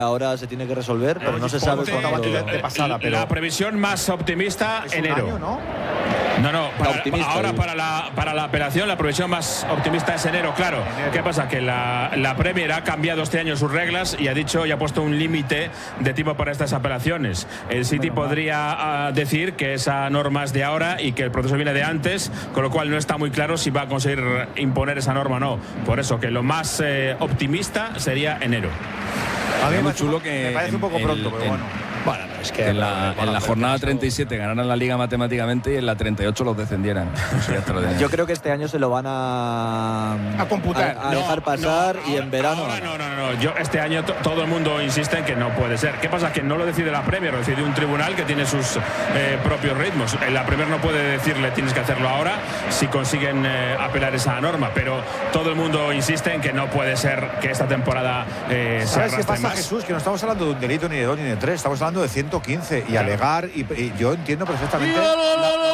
ahora se tiene que resolver, pero no se sabe cuándo. De pasada, pero la previsión más optimista, enero. Año, ¿no? No, para la apelación la previsión más optimista es enero, claro. ¿Qué pasa? Que la Premier ha cambiado este año sus reglas y ha dicho y ha puesto un límite de tiempo para estas apelaciones. El City podría decir que esa norma es de ahora y que el proceso viene de antes, con lo cual no está muy claro si va a conseguir imponer esa norma o no. Por eso que lo más optimista sería enero. A mí muy chulo que me parece un poco pronto, pero bueno. Bueno, es que en la jornada 37 ganaran la Liga matemáticamente y en la 38 los descendieran. Yo creo que este año se lo van a computar. A dejar pasar y en verano. No. Yo este año todo el mundo insiste en que no puede ser. ¿Qué pasa? Que no lo decide la Premier, lo decide un tribunal que tiene sus propios ritmos. La Premier no puede decirle tienes que hacerlo ahora si consiguen apelar esa norma, pero todo el mundo insiste en que no puede ser que esta temporada se ¿Sabes qué pasa, más. Jesús? Que no estamos hablando de un delito ni de 2 ni de 3, estamos hablando de 115 y alegar, y yo entiendo perfectamente